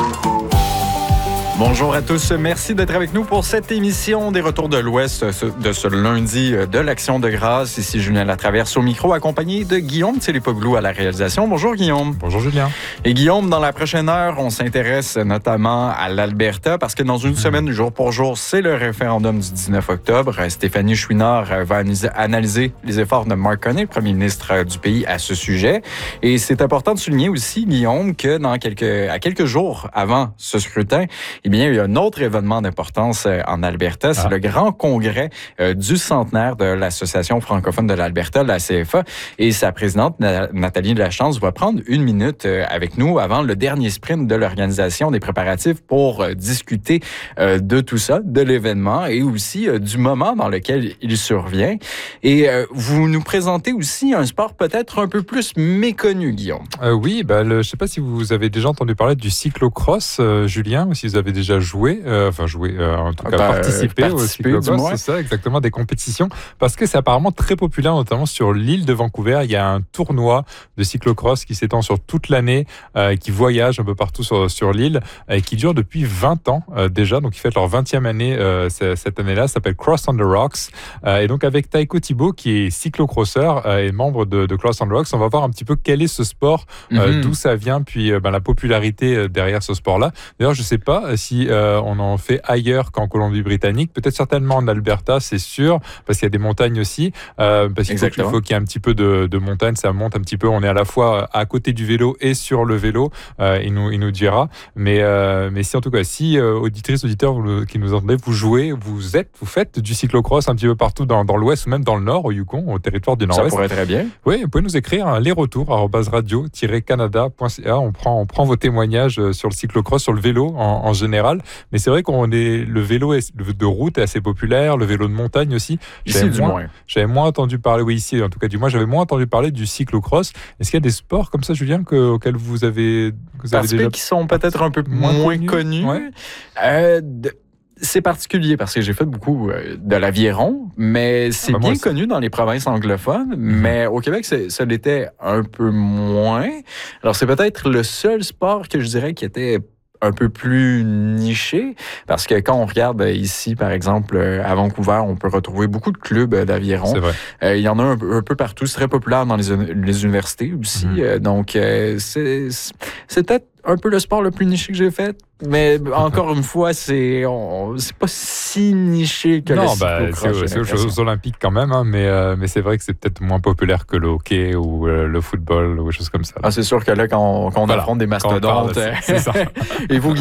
Bonjour à tous, merci d'être avec nous pour cette émission des Retours de l'Ouest de ce lundi de l'Action de grâce. Ici Julien Latraverse au micro, accompagné de Guillaume Télépoglou à la réalisation. Bonjour Guillaume. Bonjour Julien. Et Guillaume, dans la prochaine heure, on s'intéresse notamment à l'Alberta parce que dans une semaine, jour pour jour, c'est le référendum du 19 octobre. Stéphanie Chouinard va analyser les efforts de Mark Carney, le premier ministre du pays, à ce sujet. Et c'est important de souligner aussi, Guillaume, que à quelques jours avant ce scrutin, eh bien, il y a un autre événement d'importance en Alberta. C'est le grand congrès du centenaire de l'Association francophone de l'Alberta, la CFA. Et sa présidente, Nathalie Lachance, va prendre une minute avec nous avant le dernier sprint de l'organisation des préparatifs pour discuter de tout ça, de l'événement et aussi du moment dans lequel il survient. Et vous nous présentez aussi un sport peut-être un peu plus méconnu, Guillaume. Oui, je ne sais pas si vous avez déjà entendu parler du cyclocross, Julien, ou si vous avez déjà joué, en tout cas participé au cyclocross, c'est ça, exactement, des compétitions, parce que c'est apparemment très populaire, notamment sur l'île de Vancouver. Il y a un tournoi de cyclocross qui s'étend sur toute l'année, qui voyage un peu partout sur l'île, qui dure depuis 20 ans déjà, donc ils fêtent leur 20e année cette année-là, ça s'appelle Cross on the Rocks, et donc avec Taiko Thibault, qui est cyclocrosseur et membre de Cross on the Rocks, on va voir un petit peu quel est ce sport, d'où ça vient, puis la popularité derrière ce sport-là. D'ailleurs, je ne sais pas si on en fait ailleurs qu'en Colombie-Britannique, peut-être certainement en Alberta, c'est sûr, parce qu'il y a des montagnes aussi, parce qu'il faut qu'il y ait un petit peu de montagne, ça monte un petit peu, on est à la fois à côté du vélo et sur le vélo, il nous dira, mais si en tout cas, si auditrices, auditeurs qui nous entendez, vous faites du cyclocross un petit peu partout dans l'ouest ou même dans le nord, au Yukon, au territoire du nord-ouest. Ça pourrait très bien. Oui, vous pouvez nous écrire lesretours@radio-canada.ca, on prend vos témoignages sur le cyclocross, sur le vélo en général, mais c'est vrai le vélo de route est assez populaire, le vélo de montagne aussi. J'avais moins entendu parler, oui, ici en tout cas, j'avais moins entendu parler du cyclocross. Est-ce qu'il y a des sports comme ça, Julien, auxquels vous avez déjà... qui sont peut-être un peu moins connus. Ouais. C'est particulier parce que j'ai fait beaucoup de l'aviron, mais c'est bien connu dans les provinces anglophones, mais au Québec, ça l'était un peu moins. Alors, c'est peut-être le seul sport que je dirais qui était un peu plus niché, parce que quand on regarde ici, par exemple, à Vancouver, on peut retrouver beaucoup de clubs d'aviron. C'est vrai. Il y en a un peu partout. C'est très populaire dans les universités aussi. Donc, c'est peut-être un peu le sport le plus niché que j'ai fait. Mais encore une fois, c'est pas si niché que le cyclocross. C'est aux Jeux Olympiques quand même, mais c'est vrai que c'est peut-être moins populaire que le hockey ou le football ou des choses comme ça. C'est sûr que là, quand on affronte des mastodontes... C'est ça. Et vous,